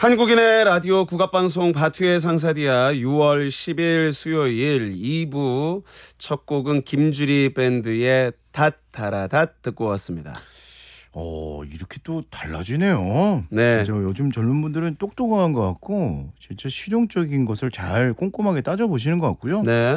한국인의 라디오 국악방송 바투의 상사디아 6월 10일 수요일 2부 첫 곡은 김주리 밴드의 닷다라닷 듣고 왔습니다. 이렇게 또 달라지네요. 네. 진짜 요즘 젊은 분들은 똑똑한 것 같고 진짜 실용적인 것을 잘 꼼꼼하게 따져보시는 것 같고요. 네.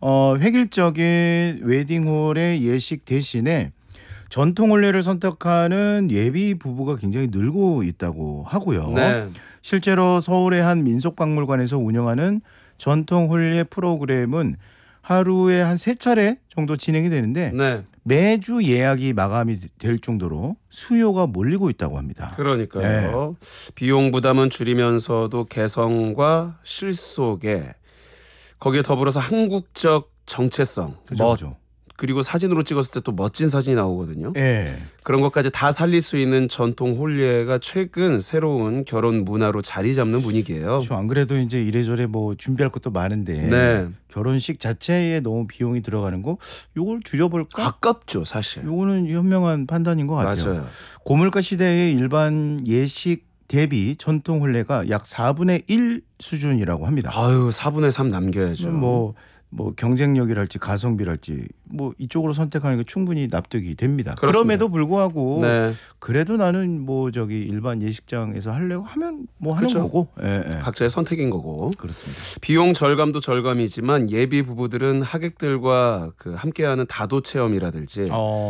획일적인 웨딩홀의 예식 대신에 전통 혼례를 선택하는 예비 부부가 굉장히 늘고 있다고 하고요. 네. 실제로 서울의 한 민속박물관에서 운영하는 전통 혼례 프로그램은 하루에 한 3차례 정도 진행이 되는데 네. 매주 예약이 마감이 될 정도로 수요가 몰리고 있다고 합니다. 그러니까요. 비용 부담은 줄이면서도 개성과 실속에 거기에 더불어서 한국적 정체성, 그죠. 그리고 사진으로 찍었을 때 또 멋진 사진이 나오거든요. 예. 그런 것까지 다 살릴 수 있는 전통 혼례가 최근 새로운 결혼 문화로 자리 잡는 분위기예요. 그렇죠. 안 그래도 이제 이래저래 뭐 준비할 것도 많은데 네. 결혼식 자체에 너무 비용이 들어가는 거 요걸 줄여볼까? 아깝죠, 사실. 요거는 현명한 판단인 것 같아요. 맞아요. 고물가 시대의 일반 예식 대비 전통 혼례가 약 4분의 1 수준이라고 합니다. 아유, 4분의 3 남겨야죠. 뭐 경쟁력이랄지 가성비랄지 뭐 이쪽으로 선택하는 게 충분히 납득이 됩니다. 그렇습니다. 그럼에도 불구하고 네. 그래도 나는 뭐 저기 일반 예식장에서 하려고 하면 뭐 하는 그렇죠. 거고. 각자의 선택인 거고. 그렇습니다. 비용 절감도 절감이지만 예비 부부들은 하객들과 그 함께하는 다도 체험이라든지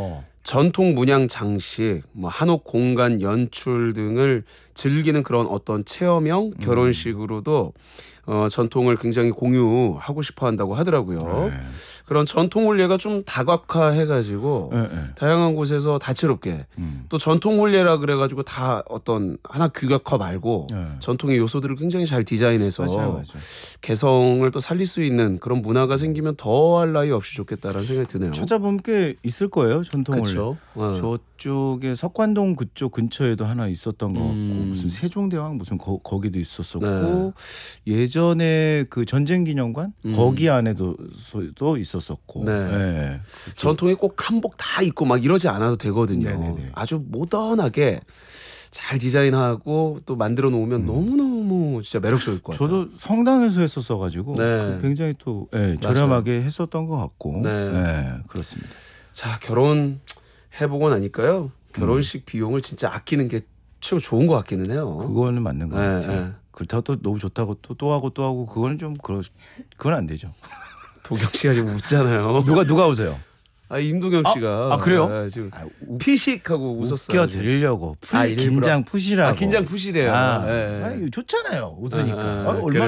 전통 문양 장식, 뭐 한옥 공간 연출 등을 즐기는 그런 어떤 체험형 결혼식으로도 전통을 굉장히 공유하고 싶어 한다고 하더라고요. 그런 전통 혼례가 좀 다각화해가지고 다양한 곳에서 다채롭게 또 전통 혼례라 그래가지고 다 어떤 하나 규격화 말고 전통의 요소들을 굉장히 잘 디자인해서 맞아요. 개성을 또 살릴 수 있는 그런 문화가 생기면 더할 나위 없이 좋겠다라는 생각이 드네요. 찾아보면 꽤 있을 거예요. 전통 혼례. 그렇죠. 저쪽에 석관동 그쪽 근처에도 하나 있었던 것 같고 무슨 세종대왕 무슨 거기도 있었었고 예전에 그 전쟁기념관 거기 안에도 있었었고 네. 전통이 꼭 한복 다 입고 막 이러지 않아도 되거든요. 네네네. 아주 모던하게 잘 디자인하고 또 만들어 놓으면 너무너무 진짜 매력적일 것 같아요. 저도 성당에서 했었어 가지고 네. 굉장히 또 저렴하게 했었던 것 같고 그렇습니다. 자, 결혼 해보고 나니까요. 결혼식 비용을 진짜 아끼는 게 최고 좋은 것 같기는 해요. 그거는 맞는 것 같아요. 그렇다고 또 너무 좋다고 또 하고 그거는 좀 그건 안 되죠. 도경 씨가 지금 웃잖아요. 누가 웃어요? 임도경 씨가. 그래요? 네, 지금 피식하고 웃었어요. 웃겨 드리려고 일부러. 긴장 푸시라고. 긴장 푸시래요. 좋잖아요. 웃으니까. 얼마나